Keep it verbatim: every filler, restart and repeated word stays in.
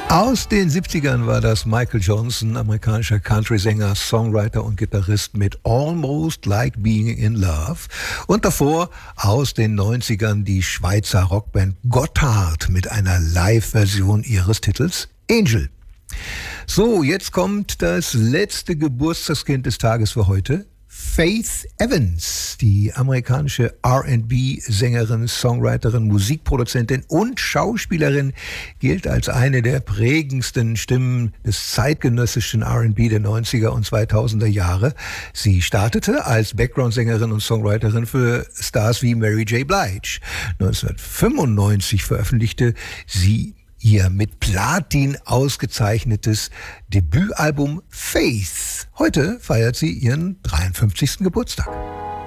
Aus den siebzigern war das Michael Johnson, amerikanischer Country-Sänger, Songwriter und Gitarrist mit Almost Like Being in Love. Und davor aus den neunzigern die Schweizer Rockband Gotthard mit einer Live-Version ihres Titels Angel. So, jetzt kommt das letzte Geburtstagskind des Tages für heute. Faith Evans, die amerikanische R and B-Sängerin, Songwriterin, Musikproduzentin und Schauspielerin, gilt als eine der prägendsten Stimmen des zeitgenössischen R and B der neunziger und zweitausender Jahre. Sie startete als Background-Sängerin und Songwriterin für Stars wie Mary J. Blige. neunzehnhundertfünfundneunzig veröffentlichte sie ihr mit Platin ausgezeichnetes Debütalbum Faith. Heute feiert sie ihren dreiundfünfzigsten Geburtstag.